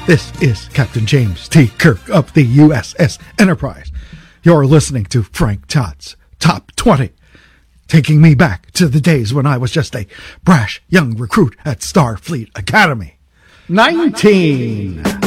This is Captain James T. Kirk of the USS Enterprise. You're listening to Frank Todd's Top 20, taking me back to the days when I was just a brash young recruit at Starfleet Academy. 19.